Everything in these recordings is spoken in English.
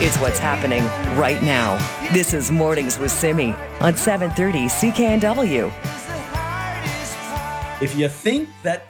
It's what's happening right now. This is Mornings with Simi on 730 CKNW. If you think that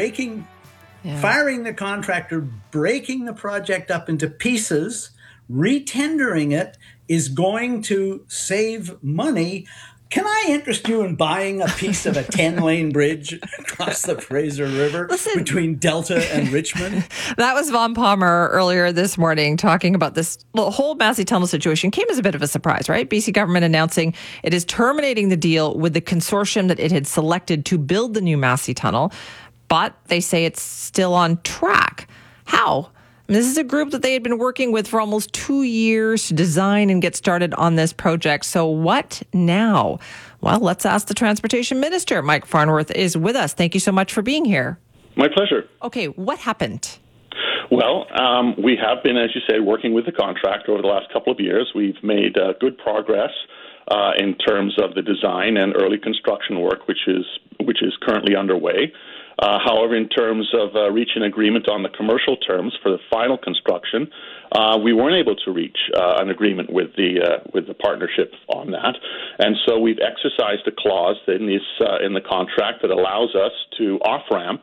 firing the contractor, breaking the project up into pieces, retendering it is going to save money, can I interest you in buying a piece of a 10-lane bridge across the Fraser River between Delta and Richmond? That was Vaughn Palmer earlier this morning talking about this whole Massey Tunnel situation. Came as a bit of a surprise, right? BC government announcing it is terminating the deal with the consortium that it had selected to build the new Massey Tunnel, but they say it's still on track. How? This is a group that they had been working with for almost 2 years to design and get started on this project. So what now? Well, let's ask the Transportation Minister. Mike Farnworth is with us. Thank you so much for being here. My pleasure. Okay, what happened? Well, we have been, as you said, working with the contractor over the last couple of years. We've made good progress in terms of the design and early construction work, which is currently underway. However, in terms of reaching agreement on the commercial terms for the final construction, we weren't able to reach an agreement with the partnership on that, and so we've exercised a clause in the contract that allows us to off ramp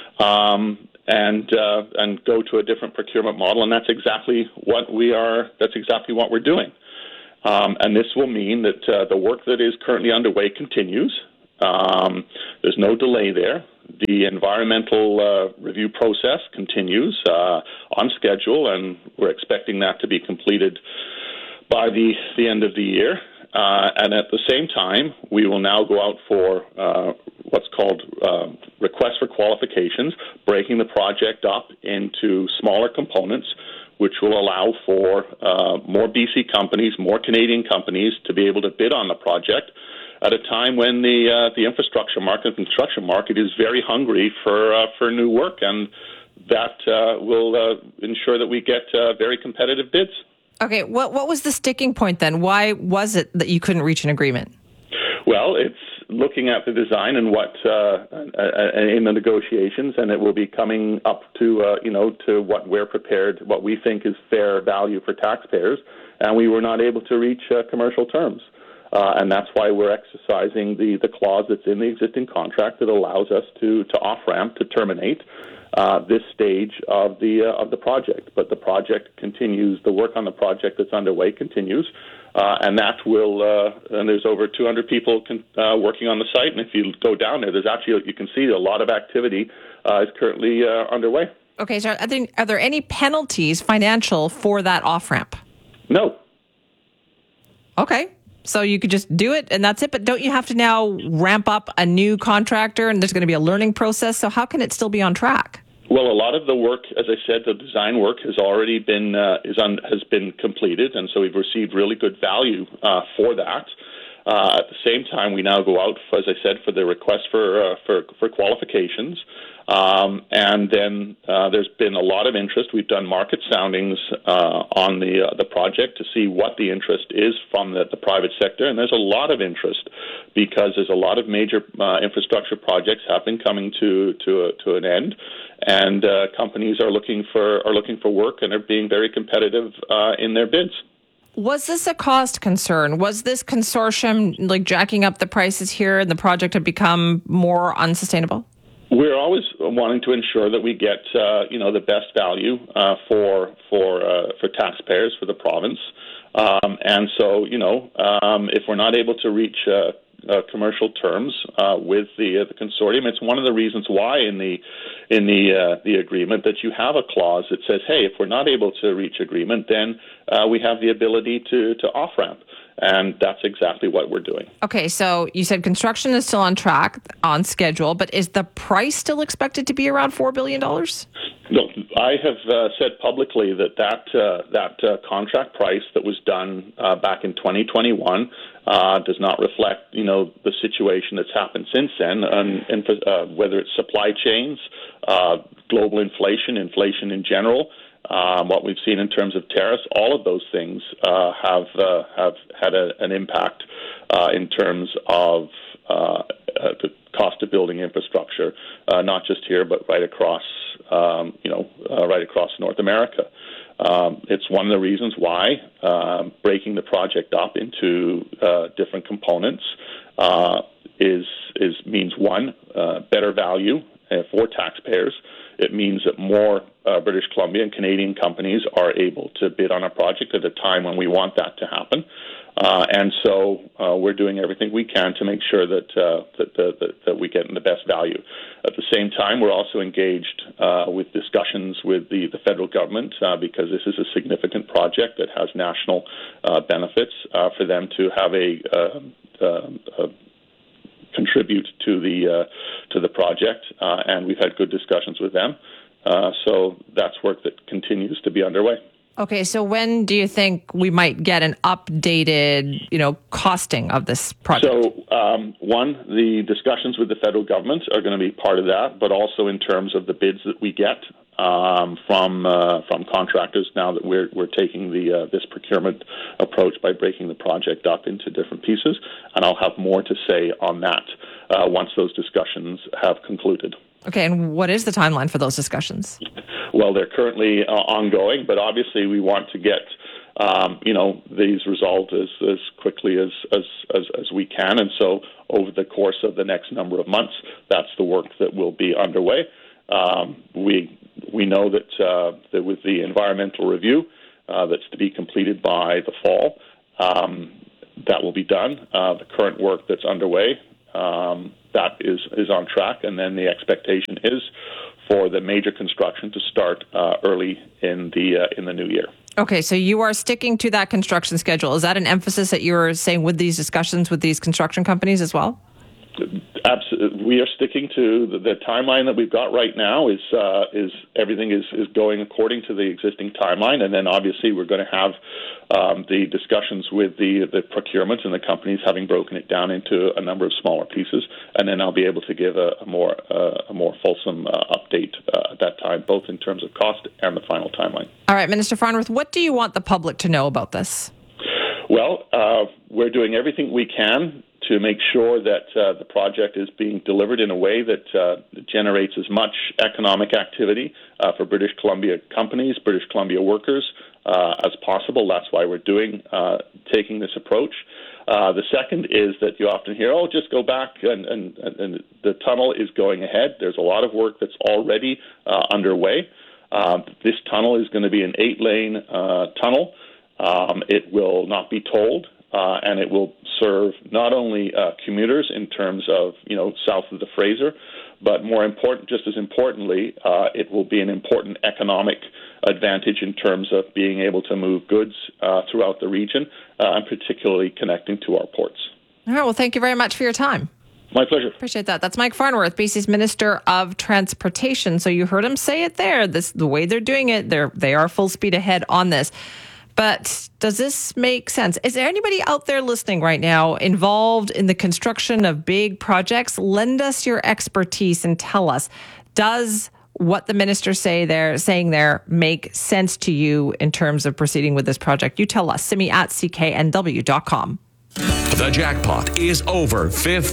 and go to a different procurement model, and that's exactly what we're doing. And this will mean that the work that is currently underway continues. There's no delay there. The environmental review process continues on schedule, and we're expecting that to be completed by the end of the year. And at the same time, we will now go out for what's called requests for qualifications, breaking the project up into smaller components, which will allow for more BC companies, more Canadian companies to be able to bid on the project at a time when the infrastructure market, construction market, is very hungry for new work, and that will ensure that we get very competitive bids. Okay, what was the sticking point then? Why was it that you couldn't reach an agreement? Well, it's looking at the design and what in the negotiations, and it will be coming up to to what we're prepared, what we think is fair value for taxpayers, and we were not able to reach commercial terms. And that's why we're exercising the clause that's in the existing contract that allows us to off-ramp, to terminate this stage of the project. But the project continues, the work on the project that's underway continues, and that will, and there's over 200 people working on the site, and if you go down there, there's actually, you can see a lot of activity is currently underway. Okay, so are there any penalties financial for that off-ramp? No. Okay. So you could just do it and that's it. But don't you have to now ramp up a new contractor and there's going to be a learning process? So how can it still be on track? Well, a lot of the work, as I said, the design work has already been has been completed, and so we've received really good value for that. At the same time, we now go out, as I said, for the request for qualifications. And then there's been a lot of interest. We've done market soundings on the project to see what the interest is from the private sector, and there's a lot of interest because there's a lot of major infrastructure projects have been coming to an end, and companies are looking for work and are being very competitive in their bids. Was this a cost concern? Was this consortium like jacking up the prices here and the project had become more unsustainable? We're always wanting to ensure that we get, the best value for taxpayers, for the province, and so if we're not able to reach commercial terms with the consortium, it's one of the reasons why in the agreement that you have a clause that says, hey, if we're not able to reach agreement, then we have the ability to off ramp. And that's exactly what we're doing. Okay, so you said construction is still on track, on schedule, but is the price still expected to be around $4 billion? No, I have said publicly that contract price that was done back in 2021 does not reflect, the situation that's happened since then, and whether it's supply chains, global inflation in general. What we've seen in terms of tariffs, all of those things have had an impact in terms of the cost of building infrastructure, not just here but right across North America. It's one of the reasons why breaking the project up into different components means one, better value for taxpayers. It means that more British Columbia and Canadian companies are able to bid on a project at a time when we want that to happen. And so we're doing everything we can to make sure that we get the best value. At the same time, we're also engaged with discussions with the federal government because this is a significant project that has national benefits for them to have contribute to the project, and we've had good discussions with them. So that's work that continues to be underway. Okay, so when do you think we might get an updated, costing of this project? So, one, the discussions with the federal government are going to be part of that, but also in terms of the bids that we get from contractors. Now that we're taking this procurement approach by breaking the project up into different pieces, and I'll have more to say on that once those discussions have concluded. Okay, and what is the timeline for those discussions? Well, they're currently ongoing, but obviously we want to get these resolved as quickly as we can, and so over the course of the next number of months, that's the work that will be underway. We know that with the environmental review that's to be completed by the fall, that will be done. The current work that's underway, that is on track, and then the expectation is for the major construction to start early in the new year. Okay, so you are sticking to that construction schedule. Is that an emphasis that you're saying with these discussions with these construction companies as well? Absolutely. We are sticking to the timeline that we've got right now. Is everything is going according to the existing timeline, and then obviously we're going to have the discussions with the procurement and the companies having broken it down into a number of smaller pieces, and then I'll be able to give a more fulsome update at that time, both in terms of cost and the final timeline. All right, Minister Farnworth, what do you want the public to know about this? Well, we're doing everything we can to make sure that the project is being delivered in a way that generates as much economic activity for British Columbia companies, British Columbia workers as possible. That's why we're taking this approach. The second is that you often hear, just go back, and the tunnel is going ahead. There's a lot of work that's already underway. This tunnel is going to be an 8-lane tunnel. It will not be tolled. And it will serve not only commuters in terms of, south of the Fraser, but just as importantly, it will be an important economic advantage in terms of being able to move goods throughout the region, and particularly connecting to our ports. All right. Well, thank you very much for your time. My pleasure. Appreciate that. That's Mike Farnworth, BC's Minister of Transportation. So you heard him say it there. The way they're doing it, they are full speed ahead on this. But does this make sense? Is there anybody out there listening right now involved in the construction of big projects? Lend us your expertise and tell us, does what the minister saying there make sense to you in terms of proceeding with this project? You tell us. Simi at cknw.com. The jackpot is over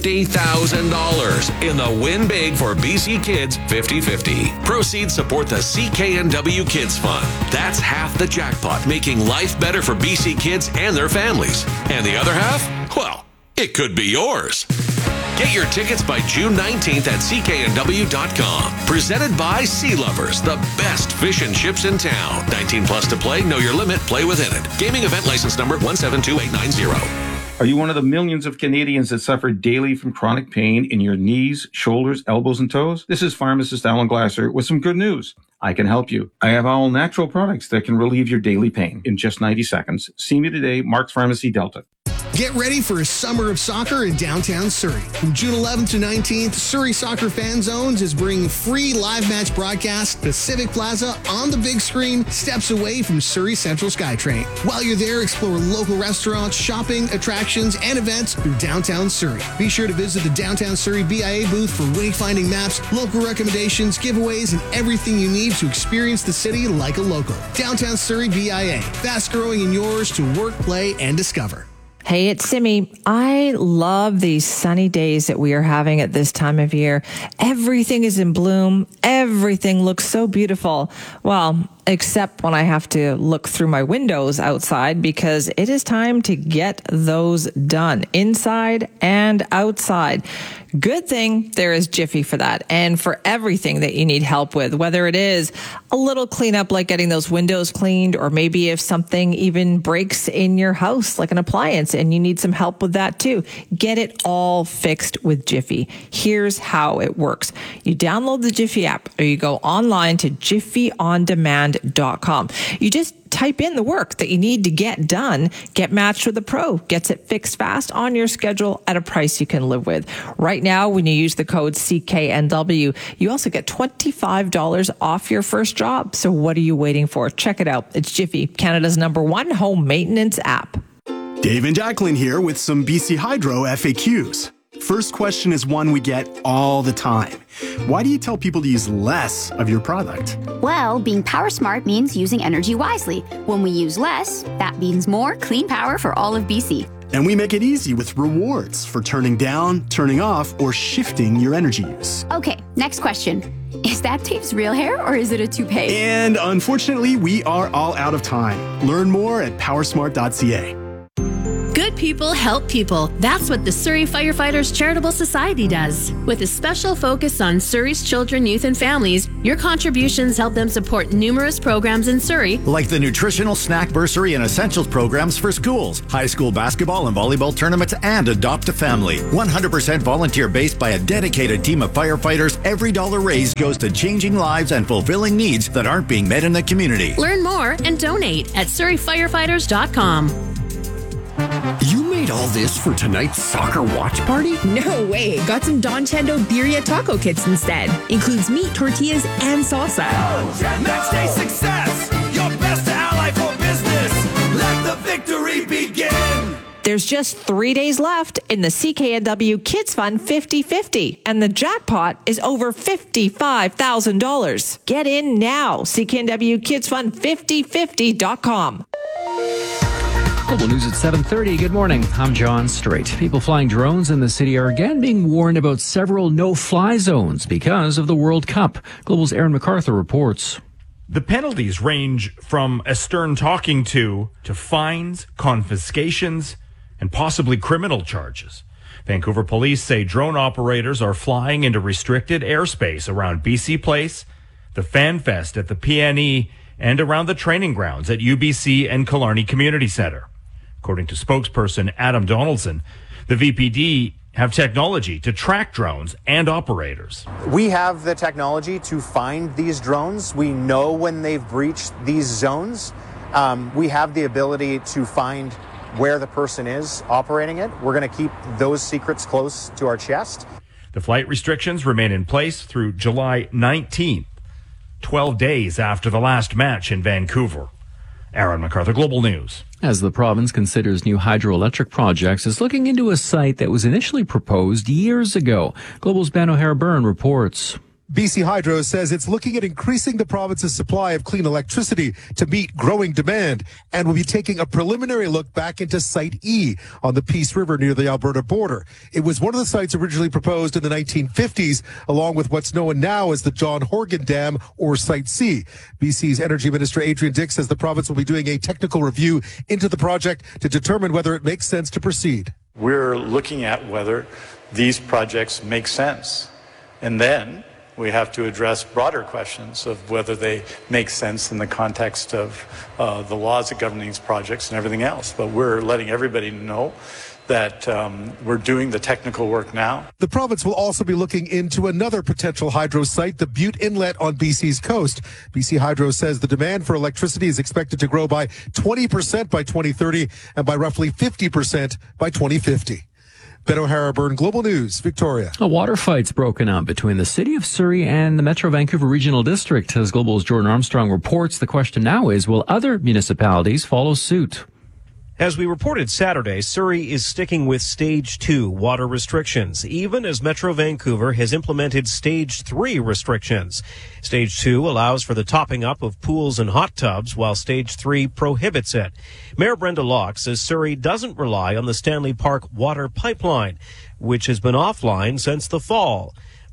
$50,000 in the Win Big for BC Kids 50/50. Proceeds support the CKNW Kids Fund. That's half the jackpot, making life better for BC kids and their families. And the other half? Well, it could be yours. Get your tickets by June 19th at cknw.com. Presented by Sea Lovers, the best fish and chips in town. 19 plus to play, know your limit, play within it. Gaming event license number 172890. Are you one of the millions of Canadians that suffer daily from chronic pain in your knees, shoulders, elbows, and toes? This is pharmacist Alan Glasser with some good news. I can help you. I have all natural products that can relieve your daily pain in just 90 seconds. See me today, Mark's Pharmacy, Delta. Get ready for a summer of soccer in downtown Surrey. From June 11th to 19th, Surrey Soccer Fan Zones is bringing free live match broadcasts to Civic Plaza on the big screen, steps away from Surrey Central SkyTrain. While you're there, explore local restaurants, shopping, attractions, and events through downtown Surrey. Be sure to visit the Downtown Surrey BIA booth for wayfinding maps, local recommendations, giveaways, and everything you need to experience the city like a local. Downtown Surrey BIA, fast growing and yours to work, play, and discover. Hey, it's Simi. I love these sunny days that we are having at this time of year. Everything is in bloom. Everything looks so beautiful. Well, except when I have to look through my windows outside, because it is time to get those done inside and outside. Good thing there is Jiffy for that and for everything that you need help with, whether it is a little cleanup like getting those windows cleaned, or maybe if something even breaks in your house like an appliance and you need some help with that too. Get it all fixed with Jiffy. Here's how it works. You download the Jiffy app, or you go online to jiffyondemand.com. You just type in the work that you need to get done, get matched with a pro, gets it fixed fast on your schedule at a price you can live with. Right now, when you use the code CKNW, you also get $25 off your first job. So what are you waiting for? Check it out. It's Jiffy, Canada's #1 home maintenance app. Dave and Jacqueline here with some BC Hydro FAQs. First question is one we get all the time. Why do you tell people to use less of your product? Well, being power smart means using energy wisely. When we use less, that means more clean power for all of BC. And we make it easy with rewards for turning down, turning off, or shifting your energy use. Okay, next question. Is that Dave's real hair, or is it a toupee? And unfortunately, we are all out of time. Learn more at powersmart.ca. Good people help people. That's what the Surrey Firefighters Charitable Society does. With a special focus on Surrey's children, youth, and families, your contributions help them support numerous programs in Surrey, like the nutritional snack bursary and essentials programs for schools, high school basketball and volleyball tournaments, and Adopt a Family. 100% volunteer based by a dedicated team of firefighters. Every dollar raised goes to changing lives and fulfilling needs that aren't being met in the community. Learn more and donate at surreyfirefighters.com. You made all this for tonight's soccer watch party? No way. Got some Don Chendo Birria taco kits instead. Includes meat, tortillas, and salsa. Match day success. Your best ally for business. Let the victory begin. There's just 3 days left in the CKNW Kids Fund 50-50, and the jackpot is over $55,000. Get in now. CKNWKidsFund5050.com. Global News at 7:30. Good morning. I'm John Strait. People flying drones in the city are again being warned about several no-fly zones because of the World Cup. Global's Aaron MacArthur reports. The penalties range from a stern talking to fines, confiscations, and possibly criminal charges. Vancouver police say drone operators are flying into restricted airspace around BC Place, the Fan Fest at the PNE, and around the training grounds at UBC and Killarney Community Centre. According to spokesperson Adam Donaldson, the VPD have technology to track drones and operators. We have the technology to find these drones. We know when they've breached these zones. We have the ability to find where the person is operating it. We're going to keep those secrets close to our chest. The flight restrictions remain in place through July 19th, 12 days after the last match in Vancouver. Aaron MacArthur, Global News. As the province considers new hydroelectric projects, is looking into a site that was initially proposed years ago. Global's Ben O'Hara-Byrne reports. BC Hydro says it's looking at increasing the province's supply of clean electricity to meet growing demand and will be taking a preliminary look back into Site E on the Peace River near the Alberta border. It was one of the sites originally proposed in the 1950s, along with what's known now as the John Horgan Dam, or Site C. BC's Energy Minister Adrian Dix says the province will be doing a technical review into the project to determine whether it makes sense to proceed. We're looking at whether these projects make sense, and then we have to address broader questions of whether they make sense in the context of the laws that govern these projects and everything else. But we're letting everybody know that we're doing the technical work now. The province will also be looking into another potential hydro site, the Butte Inlet on BC's coast. BC Hydro says the demand for electricity is expected to grow by 20% by 2030 and by roughly 50% by 2050. Ben O'Hara-Byrne, Global News, Victoria. A water fight's broken out between the City of Surrey and the Metro Vancouver Regional District. As Global's Jordan Armstrong reports, the question now is, will other municipalities follow suit? As we reported Saturday, Surrey is sticking with Stage 2 water restrictions, even as Metro Vancouver has implemented Stage 3 restrictions. Stage 2 allows for the topping up of pools and hot tubs, while Stage 3 prohibits it. Mayor Brenda Locke says Surrey doesn't rely on the Stanley Park water pipeline, which has been offline since the fall.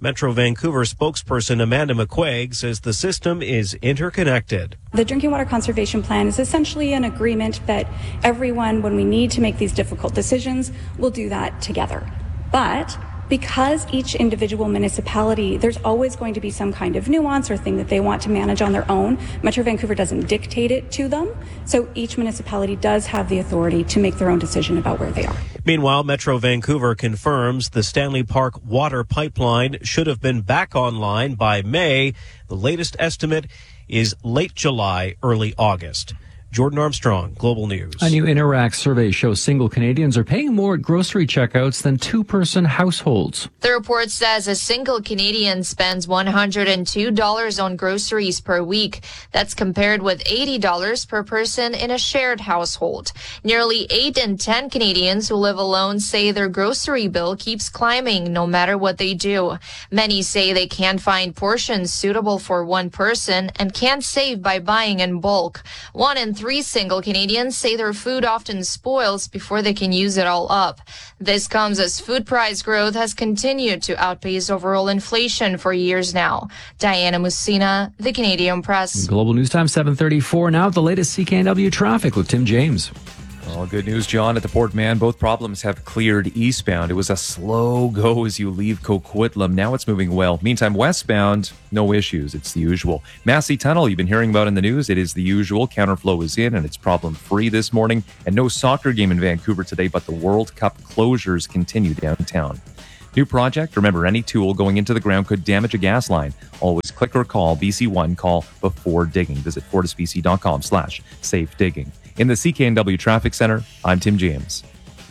Metro Vancouver spokesperson Amanda McQuaig says the system is interconnected. The Drinking Water Conservation Plan is essentially an agreement that everyone, when we need to make these difficult decisions, will do that together. But because each individual municipality, there's always going to be some kind of nuance or thing that they want to manage on their own. Metro Vancouver doesn't dictate it to them. So each municipality does have the authority to make their own decision about where they are. Meanwhile, Metro Vancouver confirms the Stanley Park water pipeline should have been back online by May. The latest estimate is late July, early August. Jordan Armstrong, Global News. A new Interact survey shows single Canadians are paying more at grocery checkouts than two-person households. The report says a single Canadian spends $102 on groceries per week. That's compared with $80 per person in a shared household. Nearly 8 in 10 Canadians who live alone say their grocery bill keeps climbing no matter what they do. Many say they can't find portions suitable for one person and can't save by buying in bulk. 1 in 3 single Canadians say their food often spoils before they can use it all up. This comes as food price growth has continued to outpace overall inflation for years now. Diana Musina, The Canadian Press. Global News Time 7:34. Now the latest CKNW traffic with Tim James. Well, good news, John. At the Port Mann, both problems have cleared eastbound. It was a slow go as you leave Coquitlam. Now it's moving well. Meantime, westbound, no issues. It's the usual. Massey Tunnel, you've been hearing about in the news. It is the usual. Counterflow is in, and it's problem-free this morning. And no soccer game in Vancouver today, but the World Cup closures continue downtown. New project. Remember, any tool going into the ground could damage a gas line. Always click or call BC1. Call before digging. Visit fortisbc.com/safe digging. In the CKNW Traffic Center, I'm Tim James.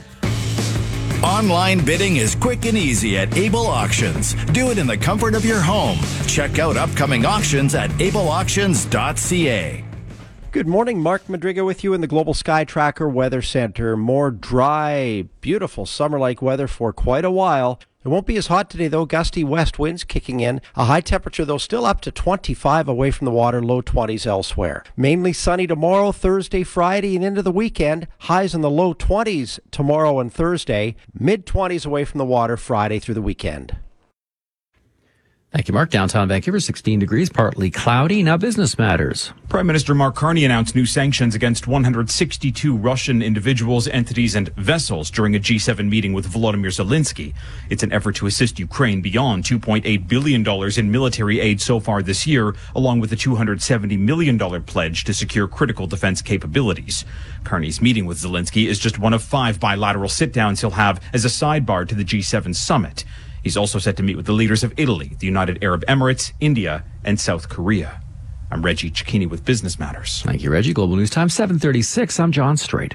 Online bidding is quick and easy at Able Auctions. Do it in the comfort of your home. Check out upcoming auctions at ableauctions.ca. Good morning, Mark Madriga with you in the Global Sky Tracker Weather Center. More dry, beautiful summer-like weather for quite a while. It won't be as hot today, though. Gusty west winds kicking in. A high temperature, though, still up to 25 away from the water, low 20s elsewhere. Mainly sunny tomorrow, Thursday, Friday, and into the weekend. Highs in the low 20s tomorrow and Thursday. Mid-20s away from the water Friday through the weekend. Thank you, Mark. Downtown Vancouver, 16 degrees, partly cloudy. Now business matters. Prime Minister Mark Carney announced new sanctions against 162 Russian individuals, entities, and vessels during a G7 meeting with Volodymyr Zelensky. It's an effort to assist Ukraine beyond $2.8 billion in military aid so far this year, along with a $270 million pledge to secure critical defense capabilities. Carney's meeting with Zelensky is just one of 5 bilateral sit-downs he'll have as a sidebar to the G7 summit. He's also set to meet with the leaders of Italy, the United Arab Emirates, India, and South Korea. I'm Reggie Cicchini with Business Matters. Thank you, Reggie. Global News Time, 7:36. I'm John Strait.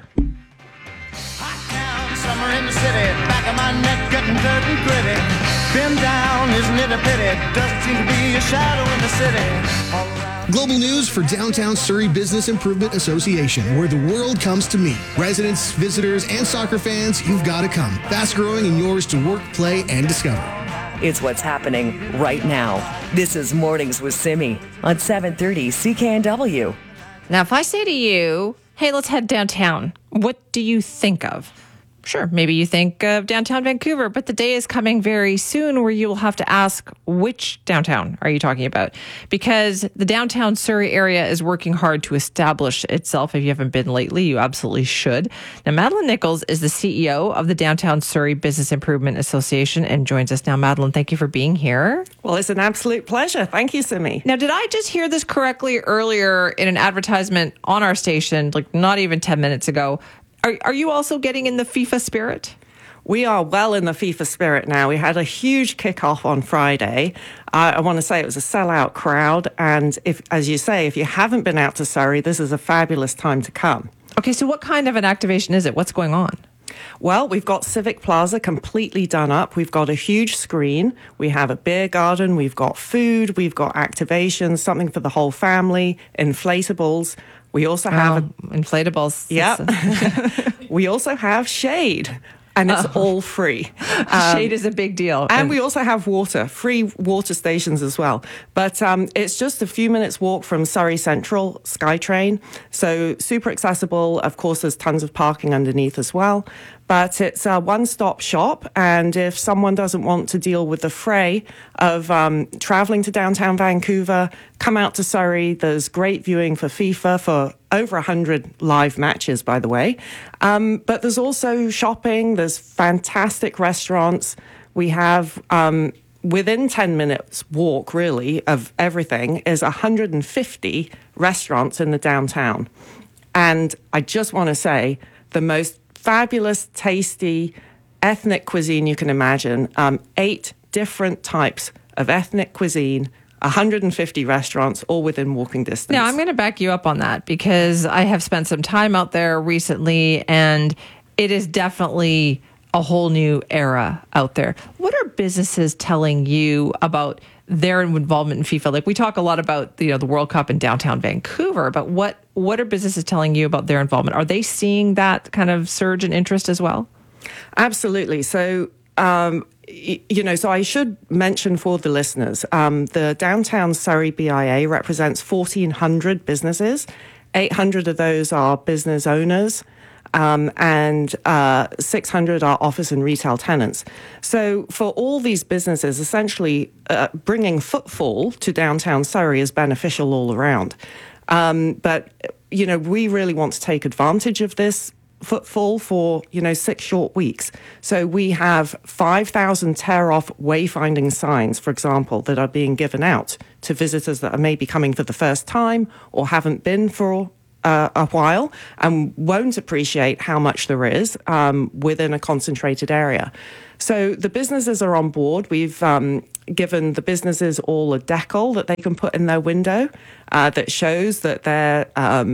Summer in the city, back of my neck getting dirt and gritty. Been down, isn't it a pity? Doesn't seem to be a shadow in the city. Global news for Downtown Surrey Business Improvement Association, where the world comes to meet. Residents, visitors, and soccer fans, you've got to come. Fast growing and yours to work, play, and discover. It's what's happening right now. This is Mornings with Simi on 730 CKNW. Now, if I say to you, hey, let's head downtown, what do you think of? Sure, maybe you think of downtown Vancouver, but the day is coming very soon where you will have to ask, which downtown are you talking about? Because the downtown Surrey area is working hard to establish itself. If you haven't been lately, you absolutely should. Now, Madeline Nichols is the CEO of the Downtown Surrey Business Improvement Association and joins us now. Madeline, thank you for being here. Well, it's an absolute pleasure. Thank you, Simi. Now, did I just hear this correctly earlier in an advertisement on our station, like not even 10 minutes ago? Are you also getting in the FIFA spirit? We are well in the FIFA spirit now. We had a huge kickoff on Friday. I want to say it was a sellout crowd. And if, as you say, if you haven't been out to Surrey, this is a fabulous time to come. Okay, so what kind of an activation is it? What's going on? Well, we've got Civic Plaza completely done up. We've got a huge screen. We have a beer garden. We've got food. We've got activations, something for the whole family, inflatables. We also have inflatables. Yeah. We also have shade. And it's all free. Shade is a big deal. And we also have water, free water stations as well. But it's just a few minutes walk from Surrey Central SkyTrain. So super accessible. Of course, there's tons of parking underneath as well. but it's a one-stop shop. And if someone doesn't want to deal with the fray of traveling to downtown Vancouver, come out to Surrey. There's great viewing for FIFA for over 100 live matches, by the way. But there's also shopping. There's fantastic restaurants. We have, within 10 minutes walk, really, of everything, is 150 restaurants in the downtown. And I just want to say, the most fabulous, tasty, ethnic cuisine you can imagine. 8 different types of ethnic cuisine, 150 restaurants, all within walking distance. Now, I'm going to back you up on that because I have spent some time out there recently, and it is definitely a whole new era out there. What are businesses telling you about their involvement in FIFA? Like, we talk a lot about the World Cup in downtown Vancouver, but what are businesses telling you about their involvement? Are they seeing that kind of surge in interest as well? Absolutely. So, so I should mention for the listeners, the Downtown Surrey BIA represents 1,400 businesses. 800 of those are business owners. And 600 are office and retail tenants. So for all these businesses, essentially bringing footfall to downtown Surrey is beneficial all around. But we really want to take advantage of this footfall for, 6 short weeks. So we have 5,000 tear-off wayfinding signs, for example, that are being given out to visitors that are maybe coming for the first time or haven't been for a while and won't appreciate how much there is within a concentrated area. So the businesses are on board. We've given the businesses all a decal that they can put in their window that shows that they're,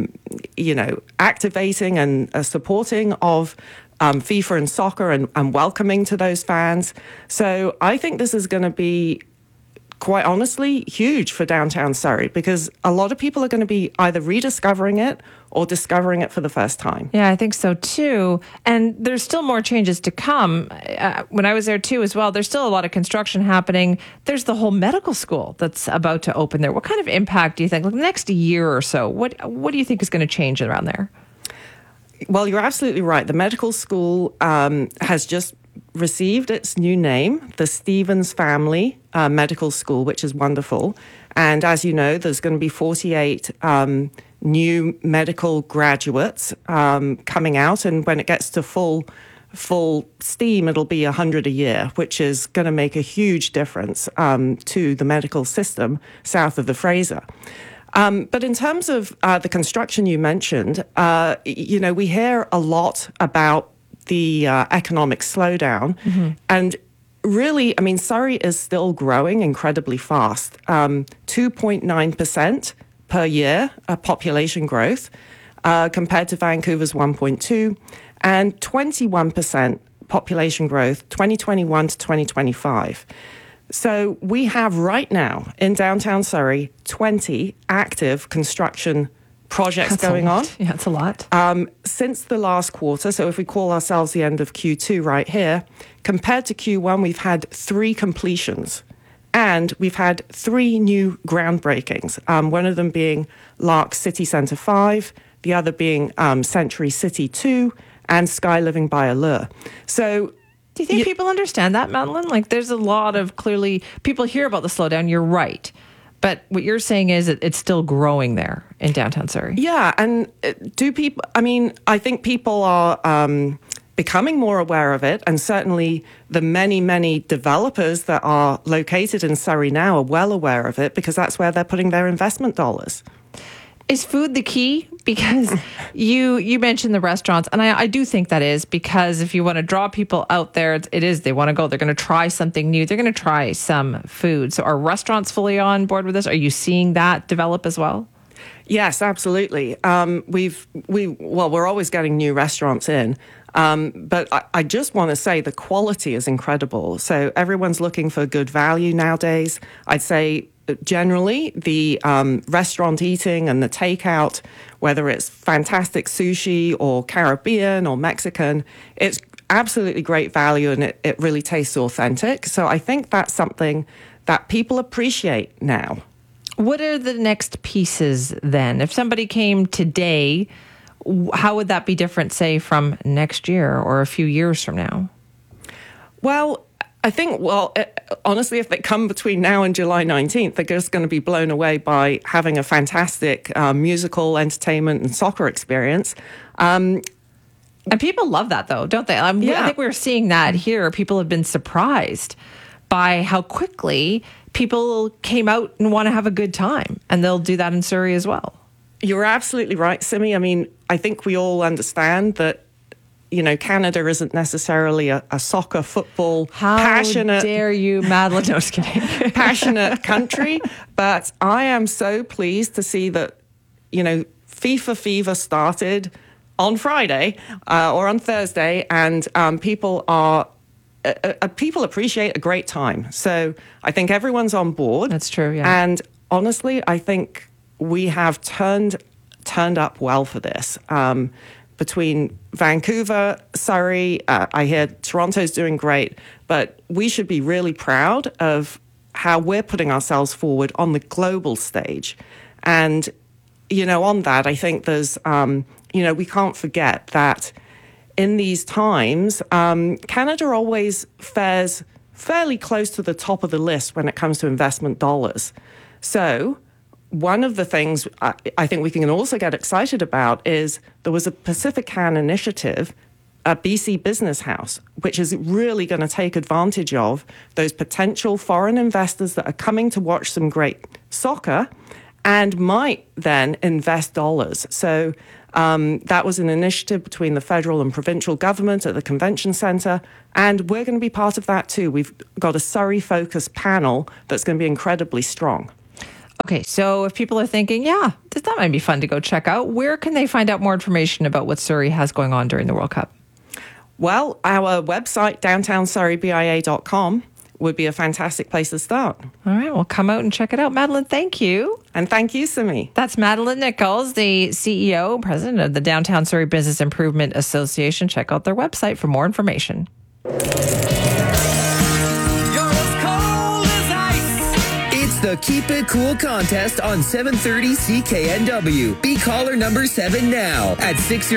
activating and supporting of FIFA and soccer and welcoming to those fans. So I think this is going to be, quite honestly, huge for downtown Surrey because a lot of people are going to be either rediscovering it or discovering it for the first time. Yeah, I think so too. And there's still more changes to come. When I was there too as well, there's still a lot of construction happening. There's the whole medical school that's about to open there. What kind of impact do you think, like the next year or so, what do you think is going to change around there? Well, you're absolutely right. The medical school has just received its new name, the Stevens Family Medical School, which is wonderful. And as you know, there's going to be 48 new medical graduates coming out. And when it gets to full steam, it'll be 100 a year, which is going to make a huge difference to the medical system south of the Fraser. But in terms of the construction you mentioned, we hear a lot about the economic slowdown. Mm-hmm. And really, Surrey is still growing incredibly fast. 2.9% per year population growth compared to Vancouver's 1.2%, and 21% population growth 2021 to 2025. So we have right now in downtown Surrey 20 active construction projects going on. Yeah, it's a lot. Since the last quarter, so if we call ourselves the end of Q2 right here, compared to Q1, we've had 3 completions. And we've had 3 new groundbreakings, one of them being Lark City Centre 5, the other being Century City 2, and Sky Living by Allure. So do you think people understand that, Madeline? Like, there's a lot of clearly, people hear about the slowdown, you're right. But what you're saying is that it's still growing there in downtown Surrey. Yeah, and I think people are becoming more aware of it, and certainly the many, many developers that are located in Surrey now are well aware of it because that's where they're putting their investment dollars. Is food the key? Because you mentioned the restaurants, and I do think that is, because if you want to draw people out there, they want to go, they're going to try something new, they're going to try some food. So are restaurants fully on board with this? Are you seeing that develop as well? Yes, absolutely. We're always getting new restaurants in. But I just want to say the quality is incredible. So everyone's looking for good value nowadays. I'd say generally the restaurant eating and the takeout, whether it's fantastic sushi or Caribbean or Mexican, it's absolutely great value and it really tastes authentic. So I think that's something that people appreciate now. What are the next pieces then? If somebody came today, How would that be different, say, from next year or a few years from now? Well, I think, honestly, if they come between now and July 19th, they're just going to be blown away by having a fantastic musical, entertainment, and soccer experience. And people love that, though, don't they? I think we're seeing that here. People have been surprised by how quickly people came out and want to have a good time. And they'll do that in Surrey as well. You're absolutely right, Simi. I mean, I think we all understand that, Canada isn't necessarily a soccer, football, passionate... How dare you, Madeline? No, just kidding. Passionate country. But I am so pleased to see that, FIFA Fever started on Friday or on Thursday, and people appreciate a great time. So I think everyone's on board. That's true, yeah. And honestly, I think we have turned up well for this. Between Vancouver, Surrey, I hear Toronto's doing great, but we should be really proud of how we're putting ourselves forward on the global stage. And, on that, I think there's, we can't forget that in these times, Canada always fares fairly close to the top of the list when it comes to investment dollars. So one of the things I think we can also get excited about is there was a Pacifican initiative, a BC Business House, which is really going to take advantage of those potential foreign investors that are coming to watch some great soccer and might then invest dollars. So that was an initiative between the federal and provincial government at the convention centre, and we're going to be part of that too. We've got a Surrey-focused panel that's going to be incredibly strong. Okay, so if people are thinking, that might be fun to go check out, where can they find out more information about what Surrey has going on during the World Cup? Well, our website, downtownsurreybia.com, would be a fantastic place to start. All right, well, come out and check it out. Madeline, thank you. And thank you, Simi. That's Madeline Nichols, the CEO, president of the Downtown Surrey Business Improvement Association. Check out their website for more information. The Keep It Cool contest on 730 CKNW. Be caller number 7 now at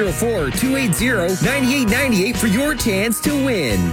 604-280-9898 for your chance to win.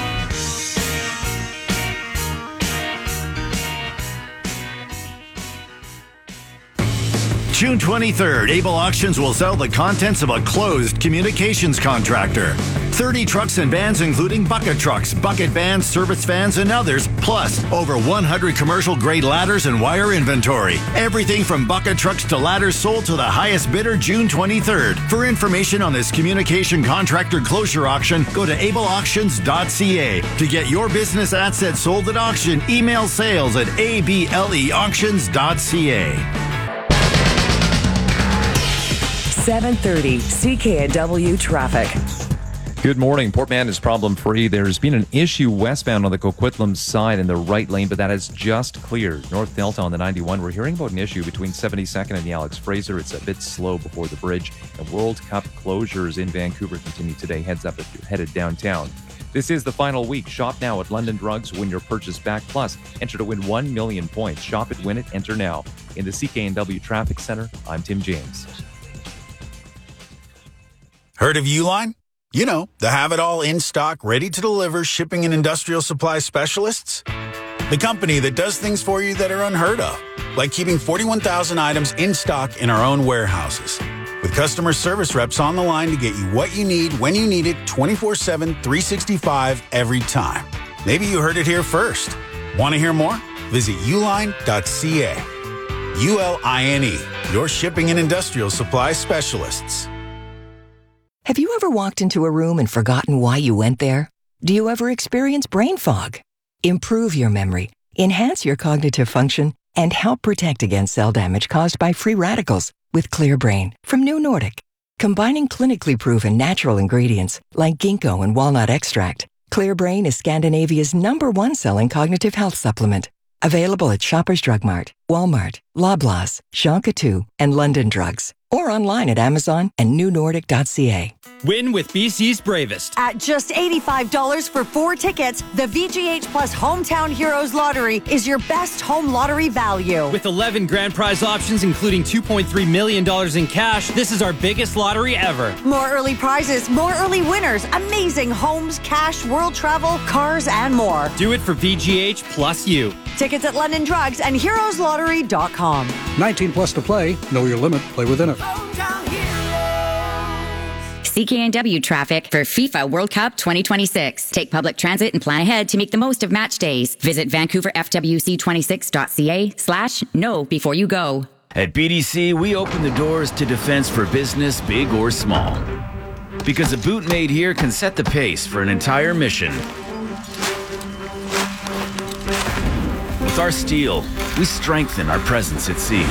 June 23rd, Able Auctions will sell the contents of a closed communications contractor. 30 trucks and vans, including bucket trucks, bucket vans, service vans, and others, plus over 100 commercial-grade ladders and wire inventory. Everything from bucket trucks to ladders sold to the highest bidder June 23rd. For information on this communication contractor closure auction, go to ableauctions.ca. To get your business assets sold at auction, email sales at ableauctions.ca. 730 CKNW traffic. Good morning. Port Mann is problem-free. There's been an issue westbound on the Coquitlam side in the right lane, but that has just cleared. North Delta on the 91, we're hearing about an issue between 72nd and the Alex Fraser. It's a bit slow before the bridge. And World Cup closures in Vancouver continue today. Heads up if you're headed downtown. This is the final week. Shop now at London Drugs. Win your purchase back. Plus, enter to win 1 million points. Shop it, win it, enter now. In the CKNW Traffic Center, I'm Tim James. Heard of Uline? You know, the have-it-all in-stock, ready-to-deliver shipping and industrial supply specialists. The company that does things for you that are unheard of, like keeping 41,000 items in stock in our own warehouses. With customer service reps on the line to get you what you need, when you need it, 24/7, 365, every time. Maybe you heard it here first. Want to hear more? Visit uline.ca. ULINE, your shipping and industrial supply specialists. Have you ever walked into a room and forgotten why you went there? Do you ever experience brain fog? Improve your memory, enhance your cognitive function, and help protect against cell damage caused by free radicals with Clear Brain from New Nordic. Combining clinically proven natural ingredients like ginkgo and walnut extract, Clear Brain is Scandinavia's #1 selling cognitive health supplement. Available at Shoppers Drug Mart, Walmart, Loblaws, Shonka 2, and London Drugs. or online at Amazon and newnordic.ca. Win with BC's Bravest. At just $85 for 4 tickets, the VGH Plus Hometown Heroes Lottery is your best home lottery value. With 11 grand prize options, including $2.3 million in cash, this is our biggest lottery ever. More early prizes, more early winners, amazing homes, cash, world travel, cars, and more. Do it for VGH Plus you. Tickets at London Drugs and heroeslottery.com. 19 plus to play. Know your limit. Play within it. CKNW traffic for FIFA World Cup 2026. Take public transit and plan ahead to make the most of match days. Visit VancouverFWC26.ca/know before you go. At BDC, we open the doors to defense for business, big or small. Because a boot made here can set the pace for an entire mission. With our steel, we strengthen our presence at sea.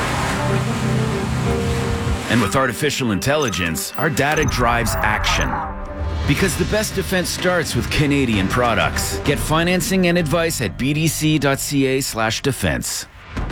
And with artificial intelligence, our data drives action. Because the best defense starts with Canadian products. Get financing and advice at bdc.ca/defense.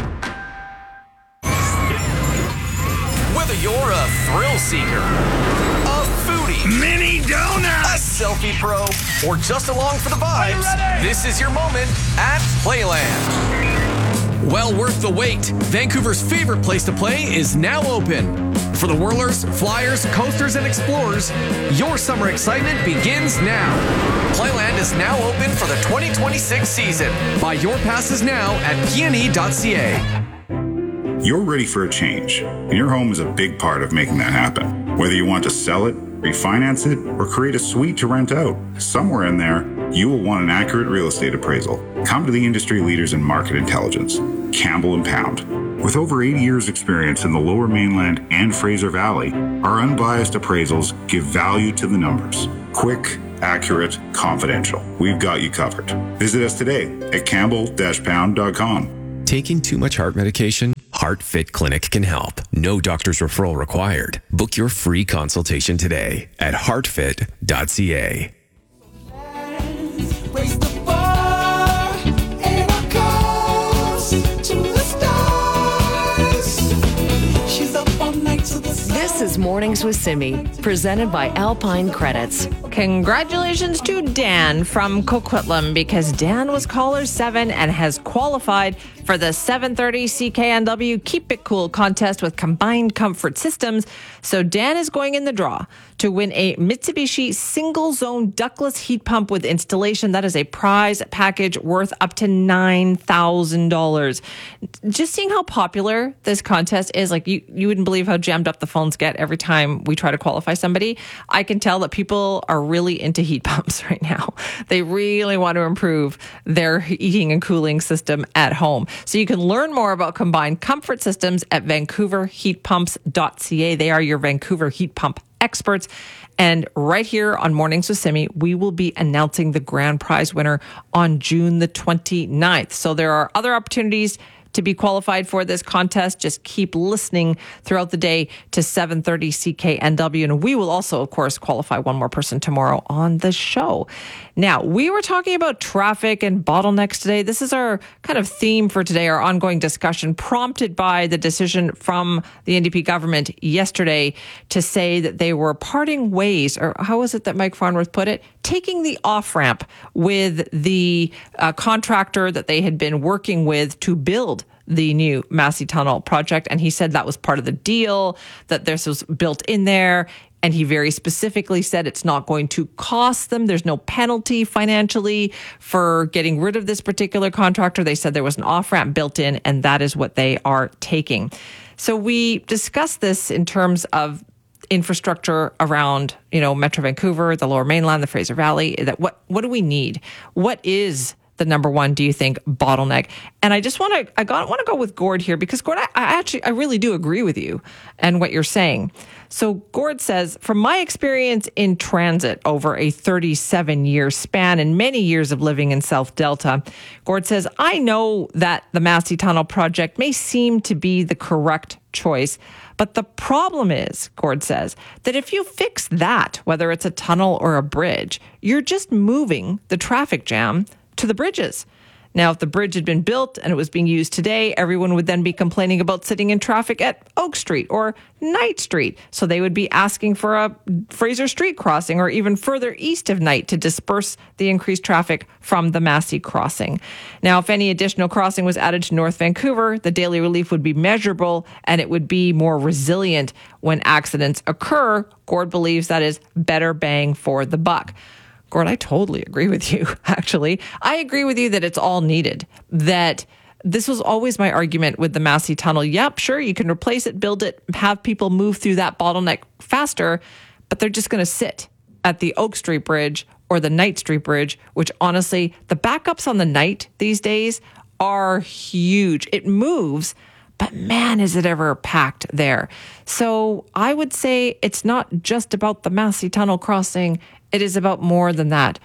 Whether you're a thrill seeker, a foodie, mini donut, a selfie pro, or just along for the vibes, this is your moment at Playland. Well worth the wait. Vancouver's favorite place to play is now open. For the whirlers, flyers, coasters, and explorers, your summer excitement begins now. Playland is now open for the 2026 season. Buy your passes now at pne.ca. You're ready for a change, and your home is a big part of making that happen. Whether you want to sell it, refinance it, or create a suite to rent out, somewhere in there, you will want an accurate real estate appraisal. Come to the industry leaders in market intelligence, Campbell & Pound. With over 80 years' experience in the Lower Mainland and Fraser Valley, our unbiased appraisals give value to the numbers. Quick, accurate, confidential. We've got you covered. Visit us today at campbell-pound.com. Taking too much heart medication? HeartFit Clinic can help. No doctor's referral required. Book your free consultation today at heartfit.ca. This is Mornings with Simi, presented by Alpine Credits. Congratulations to Dan from Coquitlam, because Dan was caller 7 and has qualified for the 7:30 CKNW Keep It Cool contest with Combined Comfort Systems. So Dan is going in the draw to win a Mitsubishi single-zone ductless heat pump with installation. That is a prize package worth up to $9,000. Just seeing how popular this contest is, like you wouldn't believe how jammed up the phones get every time we try to qualify somebody. I can tell that people are really into heat pumps right now. They really want to improve their heating and cooling system at home. So you can learn more about Combined Comfort Systems at vancouverheatpumps.ca. They are your Vancouver heat pump experts. And right here on Mornings with Simi, we will be announcing the grand prize winner on June the 29th. So there are other opportunities to be qualified for this contest. Just keep listening throughout the day to 7:30 CKNW. And we will also, of course, qualify one more person tomorrow on the show. Now, we were talking about traffic and bottlenecks today. This is our kind of theme for today, our ongoing discussion, prompted by the decision from the NDP government yesterday to say that they were parting ways, or how was it that Mike Farnworth put it? Taking the off-ramp with the contractor that they had been working with to build the new Massey Tunnel project. And he said that was part of the deal, that this was built in there. And he very specifically said it's not going to cost them. There's no penalty financially for getting rid of this particular contractor. They said there was an off-ramp built in, and that is what they are taking. So we discussed this in terms of infrastructure around, Metro Vancouver, the Lower Mainland, the Fraser Valley. That what do we need? What is the number one, do you think, bottleneck? And I just want to go with Gord here, because Gord, I really do agree with you and what you're saying. So Gord says, from my experience in transit over a 37-year span and many years of living in South Delta, Gord says, I know that the Massey Tunnel project may seem to be the correct choice, but the problem is, Gord says, that if you fix that, whether it's a tunnel or a bridge, you're just moving the traffic jam to the bridges. Now, if the bridge had been built and it was being used today, everyone would then be complaining about sitting in traffic at Oak Street or Knight Street. So they would be asking for a Fraser Street crossing or even further east of Knight to disperse the increased traffic from the Massey crossing. Now, if any additional crossing was added to North Vancouver, the daily relief would be measurable and it would be more resilient when accidents occur. Gord believes that is better bang for the buck. Gord, I totally agree with you, actually. I agree with you that it's all needed, that this was always my argument with the Massey Tunnel. Yep, sure, you can replace it, build it, have people move through that bottleneck faster, but they're just going to sit at the Oak Street Bridge or the Knight Street Bridge, which honestly, the backups on the Knight these days are huge. It moves, but man, is it ever packed there. So I would say it's not just about the Massey Tunnel crossing. It is about more than that.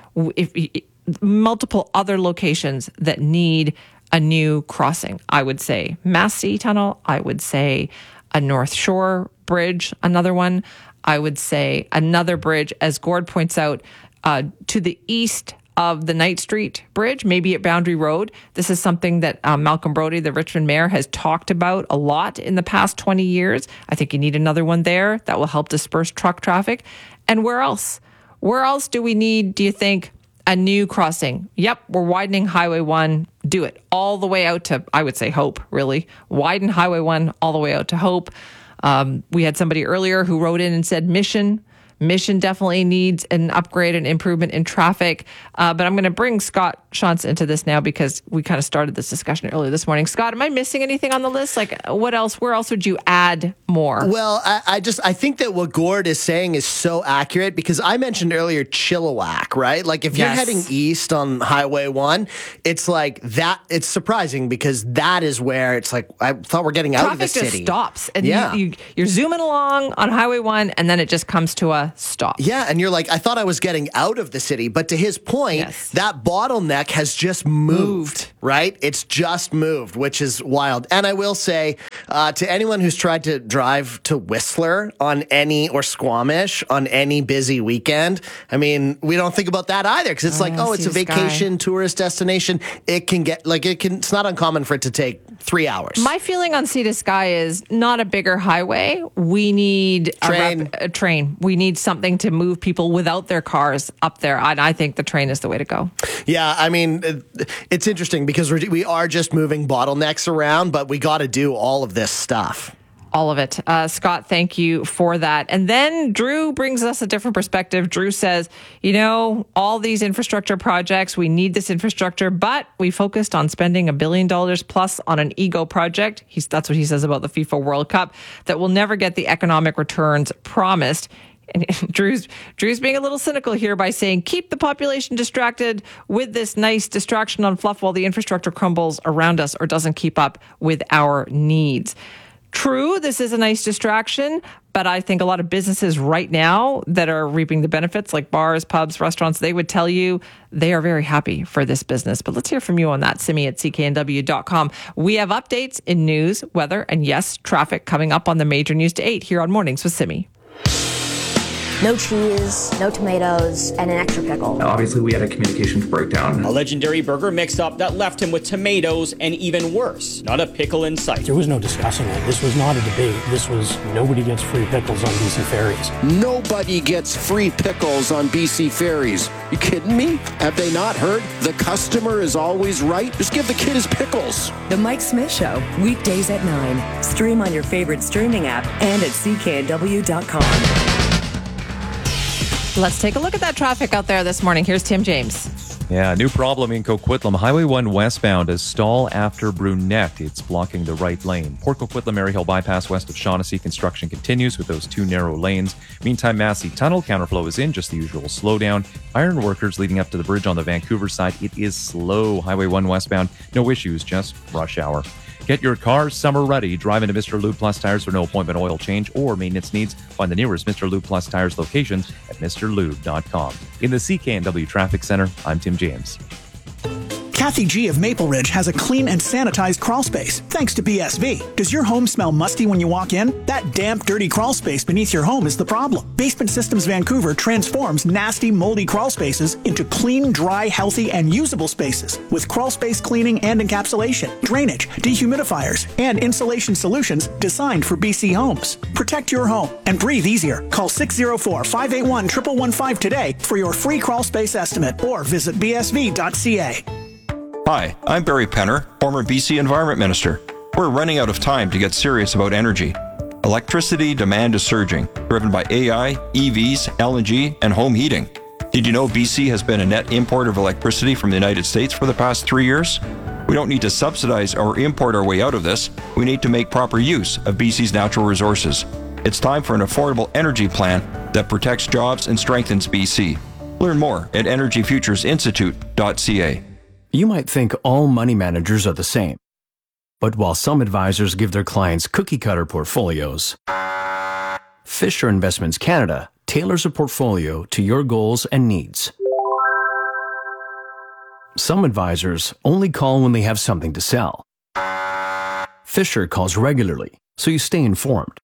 Multiple other locations that need a new crossing. I would say Massey Tunnel. I would say a North Shore Bridge, another one. I would say another bridge, as Gord points out, to the east of the Knight Street Bridge, maybe at Boundary Road. This is something that Malcolm Brody, the Richmond mayor, has talked about a lot in the past 20 years. I think you need another one there that will help disperse truck traffic. And where else? Where else do we need, do you think, a new crossing? Yep, we're widening Highway 1. Do it all the way out to, I would say, Hope, really. Widen Highway 1 all the way out to Hope. We had somebody earlier who wrote in and said Mission definitely needs an upgrade and improvement in traffic. But I'm going to bring Scott Shantz into this now because we kind of started this discussion earlier this morning. Scott, am I missing anything on the list? Like, what else? Where else would you add more? Well, I think that what Gord is saying is so accurate because I mentioned earlier Chilliwack, right? Like, if you're heading east on Highway 1, it's like that. It's surprising because that is where it's like, I thought we're getting out of the city. Traffic just stops. And you're zooming along on Highway 1 and then it just comes to a stop. Yeah, and you're like, I thought I was getting out of the city. But to his point, that bottleneck has just moved, right? It's just moved, which is wild. And I will say, to anyone who's tried to drive to Whistler or Squamish on any busy weekend, I mean, we don't think about that either because it's like, it's a vacation tourist destination. It can get, it's not uncommon for it to take 3 hours. My feeling on Sea to Sky is not a bigger highway. We need a train. We need something to move people without their cars up there. And I think the train is the way to go. Yeah, I mean, it's interesting because we are just moving bottlenecks around, but we got to do all of this stuff. All of it. Scott, thank you for that. And then Drew brings us a different perspective. Drew says, all these infrastructure projects, we need this infrastructure, but we focused on spending $1 billion plus on an ego project. That's what he says about the FIFA World Cup that will never get the economic returns promised. And Drew's being a little cynical here by saying, keep the population distracted with this nice distraction on fluff while the infrastructure crumbles around us or doesn't keep up with our needs. True, this is a nice distraction, but I think a lot of businesses right now that are reaping the benefits, like bars, pubs, restaurants, they would tell you they are very happy for this business. But let's hear from you on that, Simi at cknw.com. We have updates in news, weather, and yes, traffic coming up on the Major News to 8 here on Mornings with Simi. No cheese, no tomatoes, and an extra pickle. Obviously, we had a communications breakdown. A legendary burger mix-up that left him with tomatoes and even worse, not a pickle in sight. There was no discussing it. This was not a debate. This was nobody gets free pickles on BC Ferries. Nobody gets free pickles on BC Ferries. You kidding me? Have they not heard? The customer is always right. Just give the kid his pickles. The Mike Smith Show, weekdays at 9. Stream on your favorite streaming app and at cknw.com. Let's take a look at that traffic out there this morning. Here's Tim James. Yeah, new problem in Coquitlam. Highway 1 westbound, a stall after Brunette. It's blocking the right lane. Port Coquitlam, Maryhill bypass west of Shaughnessy. Construction continues with those two narrow lanes. Meantime, Massey Tunnel counterflow is in, just the usual slowdown. Iron workers leading up to the bridge on the Vancouver side. It is slow. Highway 1 westbound, no issues, just rush hour. Get your car summer ready. Drive into Mr. Lube Plus Tires for no appointment oil change or maintenance needs. Find the nearest Mr. Lube Plus Tires locations at mrlube.com. In the CKNW Traffic Center, I'm Tim James. Kathy G of Maple Ridge has a clean and sanitized crawl space, thanks to BSV. Does your home smell musty when you walk in? That damp, dirty crawl space beneath your home is the problem. Basement Systems Vancouver transforms nasty, moldy crawl spaces into clean, dry, healthy, and usable spaces with crawl space cleaning and encapsulation, drainage, dehumidifiers, and insulation solutions designed for BC homes. Protect your home and breathe easier. Call 604-581-1115 today for your free crawl space estimate or visit bsv.ca. Hi, I'm Barry Penner, former BC Environment Minister. We're running out of time to get serious about energy. Electricity demand is surging, driven by AI, EVs, LNG, and home heating. Did you know BC has been a net importer of electricity from the United States for the past 3 years? We don't need to subsidize or import our way out of this. We need to make proper use of BC's natural resources. It's time for an affordable energy plan that protects jobs and strengthens BC. Learn more at energyfuturesinstitute.ca. You might think all money managers are the same. But while some advisors give their clients cookie-cutter portfolios, Fisher Investments Canada tailors a portfolio to your goals and needs. Some advisors only call when they have something to sell. Fisher calls regularly, so you stay informed.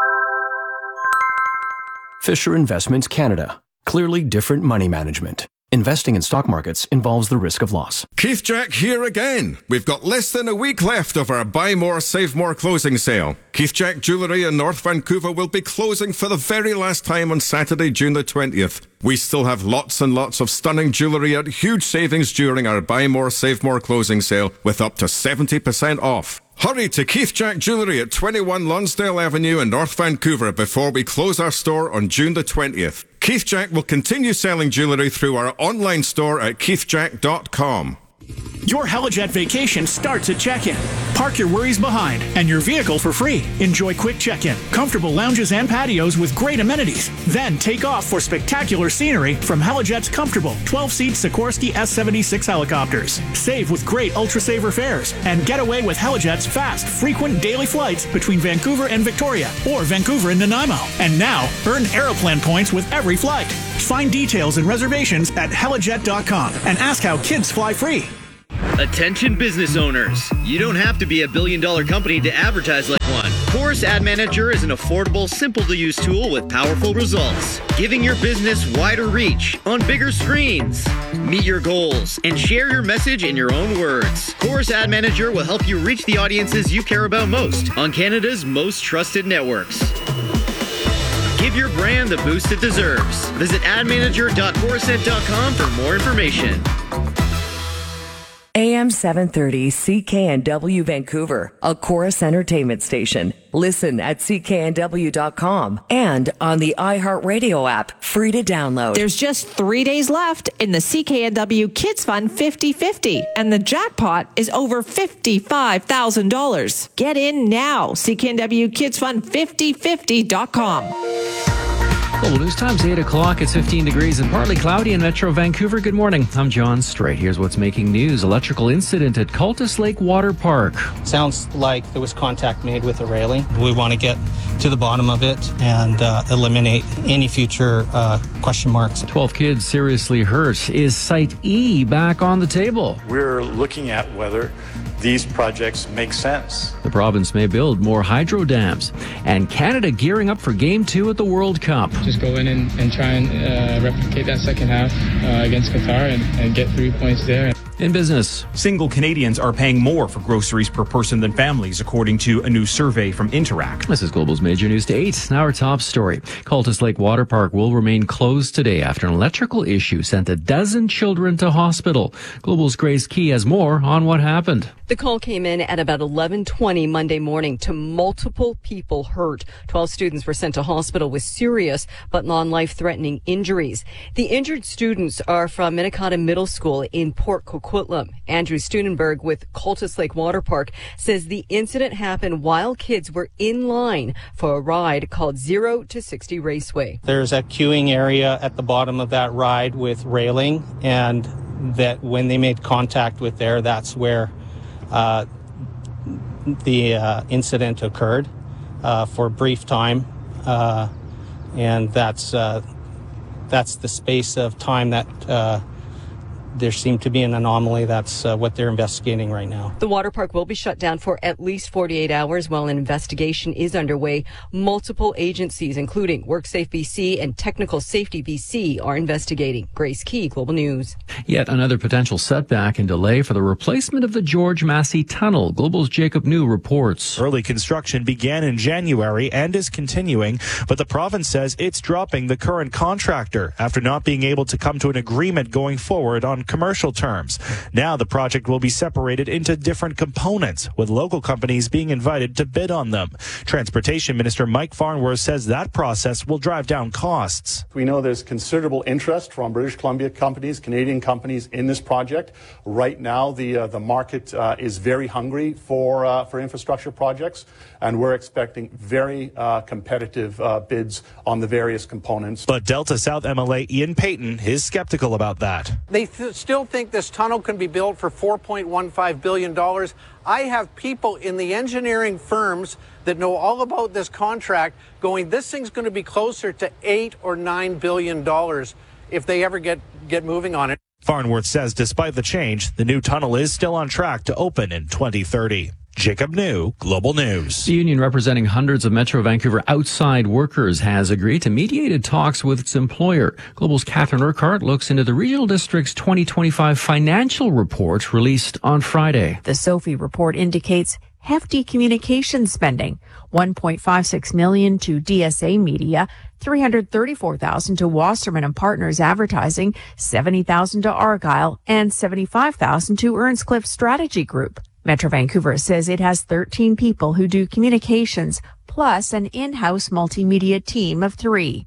Fisher Investments Canada. Clearly different money management. Investing in stock markets involves the risk of loss. Keith Jack here again. We've got less than a week left of our Buy More, Save More closing sale. Keith Jack Jewellery in North Vancouver will be closing for the very last time on Saturday, June the 20th. We still have lots and lots of stunning jewellery at huge savings during our Buy More, Save More closing sale with up to 70% off. Hurry to Keith Jack Jewellery at 21 Lonsdale Avenue in North Vancouver before we close our store on June the 20th. Keith Jack will continue selling jewellery through our online store at keithjack.com. Your Helijet vacation starts at check-in. Park your worries behind and your vehicle for free. Enjoy quick check-in, comfortable lounges and patios with great amenities. Then take off for spectacular scenery from Helijet's comfortable 12-seat Sikorsky S-76 helicopters. Save with great Ultra-Saver fares and get away with Helijet's fast, frequent daily flights between Vancouver and Victoria or Vancouver and Nanaimo. And now, earn Aeroplan points with every flight. Find details and reservations at helijet.com and ask how kids fly free. Attention business owners. You don't have to be a billion-dollar company to advertise like one. Chorus Ad Manager is an affordable, simple-to-use tool with powerful results, giving your business wider reach on bigger screens. Meet your goals and share your message in your own words. Chorus Ad Manager will help you reach the audiences you care about most on Canada's most trusted networks. Give your brand the boost it deserves. Visit admanager.chorused.com for more information. AM 730 CKNW Vancouver, a Chorus Entertainment station. Listen at cknw.com and on the iHeartRadio app, free to download. There's just 3 days left in the CKNW Kids Fund 50-50, and the jackpot is over $55,000. Get in now, CKNWKidsFund5050.com. Global News Time's 8 o'clock. It's 15 degrees and partly cloudy in Metro Vancouver. Good morning. I'm John Strait. Here's what's making news. Electrical incident at Cultus Lake Water Park. Sounds like there was contact made with the railing. We want to get to the bottom of it and eliminate any future question marks. 12 kids seriously hurt. Is Site E back on the table? We're looking at whether these projects make sense. The province may build more hydro dams. And Canada gearing up for Game 2 at the World Cup. Just go in and try and replicate that second half against Qatar and get 3 points there. In business, single Canadians are paying more for groceries per person than families, according to a new survey from Interac. This is Global's major news to 8. Now our top story. Cultus Lake Water Park will remain closed today after an electrical issue sent a dozen children to hospital. Global's Grace Key has more on what happened. The call came in at about 11:20 Monday morning to multiple people hurt. 12 students were sent to hospital with serious but non-life-threatening injuries. The injured students are from Minnetonka Middle School in Port Coquitlam. Andrew Studenberg with Cultus Lake Water Park says the incident happened while kids were in line for a ride called 0 to 60 Raceway. There's a queuing area at the bottom of that ride with railing, and that when they made contact with there, that's where the incident occurred for a brief time, and that's the space of time that there seemed to be an anomaly. That's what they're investigating right now. The water park will be shut down for at least 48 hours while an investigation is underway. Multiple agencies, including WorkSafe BC and Technical Safety BC, are investigating. Grace Key, Global News. Yet another potential setback and delay for the replacement of the George Massey Tunnel. Global's Jacob New reports. Early construction began in January and is continuing, but the province says it's dropping the current contractor after not being able to come to an agreement going forward on commercial terms. Now the project will be separated into different components, with local companies being invited to bid on them. Transportation Minister Mike Farnworth says that process will drive down costs. We know there's considerable interest from British Columbia companies, Canadian companies in this project. Right now, the market is very hungry for infrastructure projects, and we're expecting very competitive bids on the various components. But Delta South MLA Ian Payton is skeptical about that. They still think this tunnel can be built for $4.15 billion. I have people in the engineering firms that know all about this contract going, this thing's going to be closer to $8 or $9 billion if they ever get moving on it. Farnworth says despite the change, the new tunnel is still on track to open in 2030. Jacob New, Global News. The union representing hundreds of Metro Vancouver outside workers has agreed to mediated talks with its employer. Global's Catherine Urquhart looks into the regional district's 2025 financial report released on Friday. The Sophie report indicates hefty communication spending, $1.56 million to DSA Media, $334,000 to Wasserman and Partners Advertising, $70,000 to Argyle, and $75,000 to Earnscliffe Strategy Group. Metro Vancouver says it has 13 people who do communications, plus an in-house multimedia team of 3.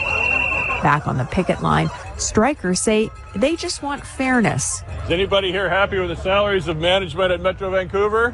Back on the picket line, strikers say they just want fairness. Is anybody here happy with the salaries of management at Metro Vancouver?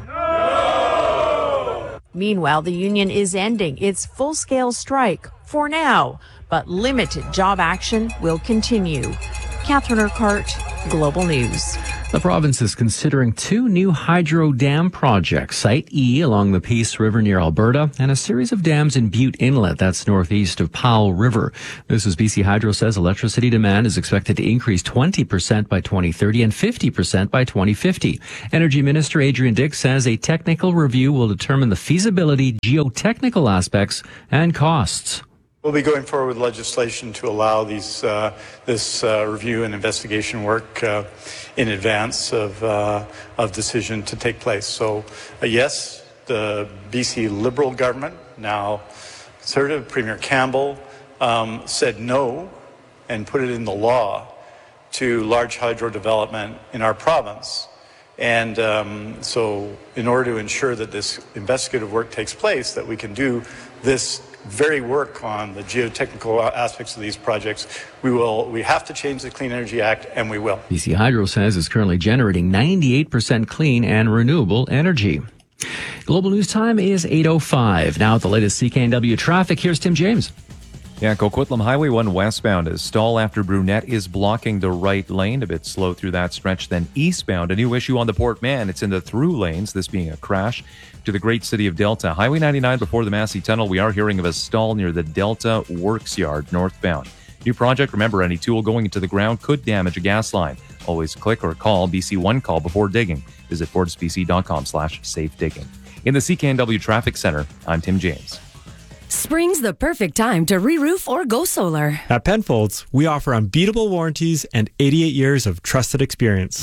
No! Meanwhile, the union is ending its full-scale strike for now, but limited job action will continue. Catherine Urquhart, Global News. The province is considering 2 new hydro dam projects, Site E along the Peace River near Alberta, and a series of dams in Butte Inlet, that's northeast of Powell River. This is BC Hydro says electricity demand is expected to increase 20% by 2030 and 50% by 2050. Energy Minister Adrian Dix says a technical review will determine the feasibility, geotechnical aspects, and costs. We'll be going forward with legislation to allow this review and investigation work in advance of decision to take place. So, yes, the BC Liberal government, now Conservative, Premier Campbell, said no and put it in the law to large hydro development in our province. And so in order to ensure that this investigative work takes place, that we can do this very work on the geotechnical aspects of these projects, we have to change the Clean Energy Act, and we will. BC Hydro says it's currently generating 98% clean and renewable energy. Global News Time is 8:05. Now at the latest CKNW traffic, here's Tim James. Yeah, Coquitlam Highway 1 westbound is stall after Brunette is blocking the right lane. A bit slow through that stretch. Then eastbound, a new issue on the Port Mann. It's in the through lanes, this being a crash to the great city of Delta. Highway 99 before the Massey Tunnel. We are hearing of a stall near the Delta Works Yard northbound. New project, remember, any tool going into the ground could damage a gas line. Always click or call BC One Call before digging. Visit FortisBC.com/safe digging. In the CKNW Traffic Center, I'm Tim James. Spring's the perfect time to re-roof or go solar. At Penfolds, we offer unbeatable warranties and 88 years of trusted experience.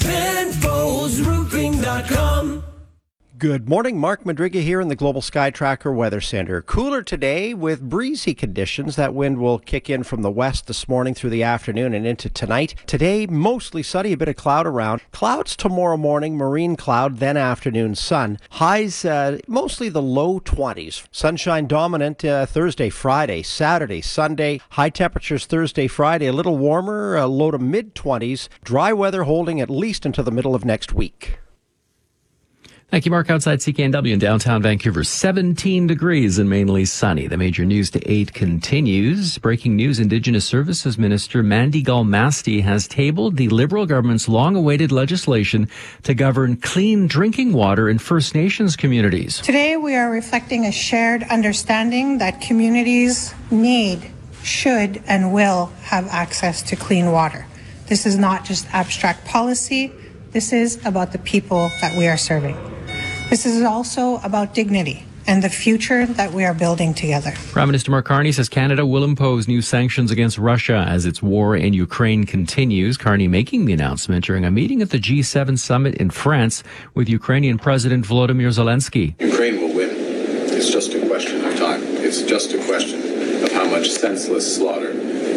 PenfoldsRoofing.com. Good morning, Mark Madriga here in the Global Sky Tracker Weather Center. Cooler today with breezy conditions. That wind will kick in from the west this morning through the afternoon and into tonight. Today, mostly sunny, a bit of cloud around. Clouds tomorrow morning, marine cloud, then afternoon sun. Highs mostly the low 20s. Sunshine dominant Thursday, Friday, Saturday, Sunday. High temperatures Thursday, Friday, a little warmer, low to mid 20s. Dry weather holding at least until the middle of next week. Thank you, Mark. Outside CKNW in downtown Vancouver, 17 degrees and mainly sunny. The major news to 8 continues. Breaking news, Indigenous Services Minister Mandy Galmasti has tabled the Liberal government's long-awaited legislation to govern clean drinking water in First Nations communities. Today, we are reflecting a shared understanding that communities need, should, and will have access to clean water. This is not just abstract policy. This is about the people that we are serving. This is also about dignity and the future that we are building together. Prime Minister Mark Carney says Canada will impose new sanctions against Russia as its war in Ukraine continues. Carney making the announcement during a meeting at the G7 summit in France with Ukrainian President Volodymyr Zelensky. Ukraine will win. It's just a question of time. It's just a question of how much senseless slaughter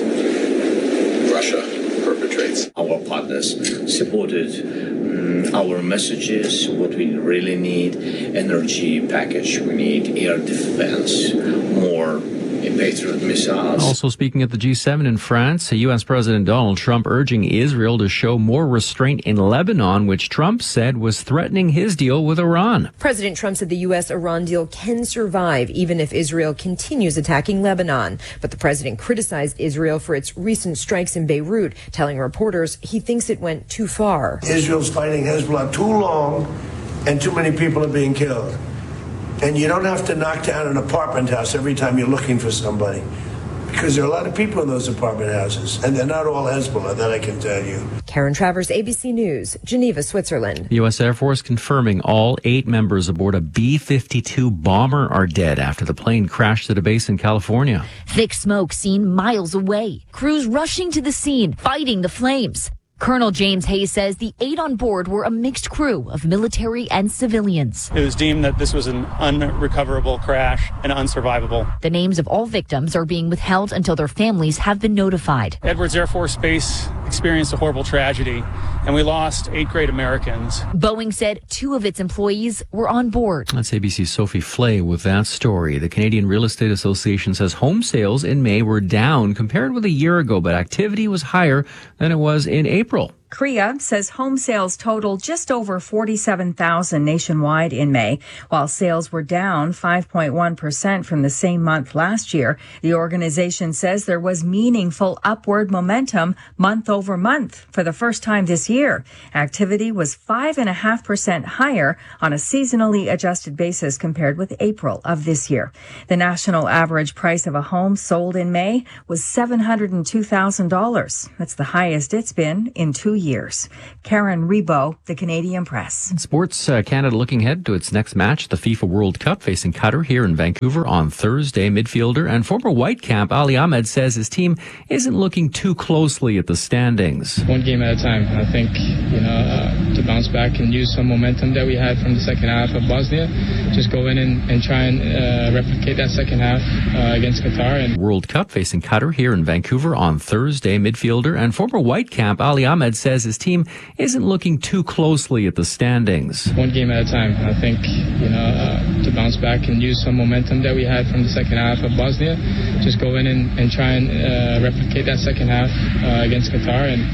Russia perpetrates. Our partners supported our messages, what we really need, energy package, we need air defense, more Patriot missiles. Also speaking at the G7 in France, U.S. President Donald Trump urging Israel to show more restraint in Lebanon, which Trump said was threatening his deal with Iran. President Trump said the U.S.-Iran deal can survive even if Israel continues attacking Lebanon. But the president criticized Israel for its recent strikes in Beirut, telling reporters he thinks it went too far. Israel's fighting Hezbollah too long and too many people are being killed. And you don't have to knock down an apartment house every time you're looking for somebody, because there are a lot of people in those apartment houses, and they're not all Hezbollah, that I can tell you. Karen Travers, ABC News, Geneva, Switzerland. The U.S. Air Force confirming all 8 members aboard a B-52 bomber are dead after the plane crashed at a base in California. Thick smoke seen miles away. Crews rushing to the scene, fighting the flames. Colonel James Hayes says the 8 on board were a mixed crew of military and civilians. It was deemed that this was an unrecoverable crash and unsurvivable. The names of all victims are being withheld until their families have been notified. Edwards Air Force Base experienced a horrible tragedy, and we lost 8 great Americans. Boeing said 2 of its employees were on board. That's ABC's Sophie Flay with that story. The Canadian Real Estate Association says home sales in May were down compared with a year ago, but activity was higher than it was in April. CREA says home sales totaled just over 47,000 nationwide in May, while sales were down 5.1% from the same month last year. The organization says there was meaningful upward momentum month over month for the first time this year. Activity was 5.5% higher on a seasonally adjusted basis compared with April of this year. The national average price of a home sold in May was $702,000. That's the highest it's been in 2 years. Karen Rebo, The Canadian Press. Sports Canada looking ahead to its next match, the FIFA World Cup, facing Qatar here in Vancouver on Thursday. Midfielder and former Whitecap Ali Ahmed says his team isn't looking too closely at the standings. One game at a time. I think, to bounce back and use some momentum that we had from the second half of Bosnia, just go in and try and replicate that second half against Qatar. And World Cup facing Qatar here in Vancouver on Thursday. Midfielder and former Whitecap Ali Ahmed says his team isn't looking too closely at the standings. One game at a time. I think, to bounce back and use some momentum that we had from the second half of Bosnia, just go in and try and replicate that second half against Qatar. And